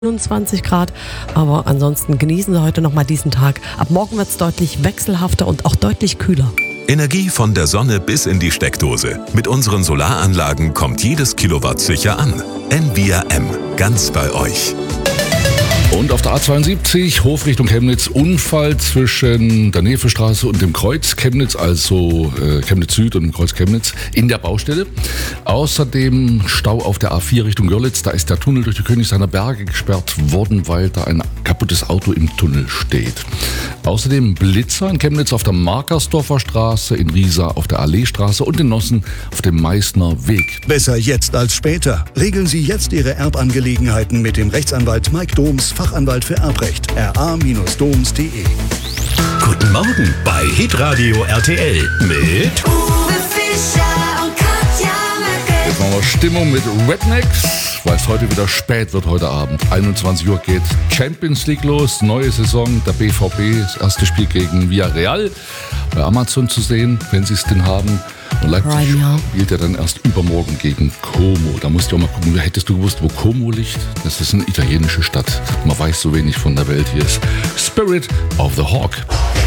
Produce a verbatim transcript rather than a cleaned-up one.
einundzwanzig Grad, aber ansonsten genießen Sie heute nochmal diesen Tag. Ab morgen wird es deutlich wechselhafter und auch deutlich kühler. Energie von der Sonne bis in die Steckdose. Mit unseren Solaranlagen kommt jedes Kilowatt sicher an. N V R M, ganz bei euch. Und auf der A zweiundsiebzig, Hof Richtung Chemnitz, Unfall zwischen der Nevestraße und dem Kreuz Chemnitz, also äh, Chemnitz Süd und dem Kreuz Chemnitz in der Baustelle. Außerdem Stau auf der A vier Richtung Görlitz, da ist der Tunnel durch die Königsteiner Berge gesperrt worden, weil da ein kaputtes Auto im Tunnel steht. Außerdem Blitzer in Chemnitz auf der Markersdorfer Straße, in Riesa auf der Alleestraße und in Nossen auf dem Meißner Weg. Besser jetzt als später. Regeln Sie jetzt Ihre Erbangelegenheiten mit dem Rechtsanwalt Mike Doms, Fachanwalt für Erbrecht, r a Bindestrich doms punkt d e. Guten Morgen bei Hitradio R T L mit Uwe Fischer und Katja Merkel. Jetzt machen wir Stimmung mit Rednecks, weil es heute wieder spät wird heute Abend. einundzwanzig Uhr geht Champions League los, neue Saison, der B V B, das erste Spiel gegen Villarreal. Bei Amazon zu sehen, wenn Sie es denn haben. Und Leipzig Prime, ja. spielt ja dann erst übermorgen gegen Como. Da musst du auch mal gucken, hättest du gewusst, wo Como liegt? Das ist eine italienische Stadt. Man weiß so wenig von der Welt. Hier ist Spirit of the Hawk.